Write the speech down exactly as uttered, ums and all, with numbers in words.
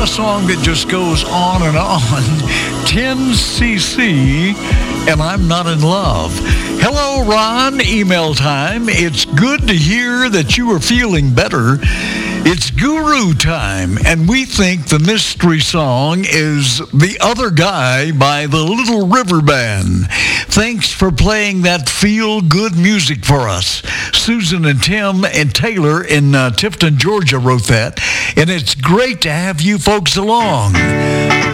a song that just goes on and on. ten C C, and I'm Not in Love. Hello, Ron. Email time. It's good to hear that you are feeling better. It's Guru time, and we think the mystery song is The Other Guy by the Little River Band. Thanks for playing that feel-good music for us. Susan and Tim and Taylor in uh, Tifton, Georgia wrote that, and it's great to have you folks along.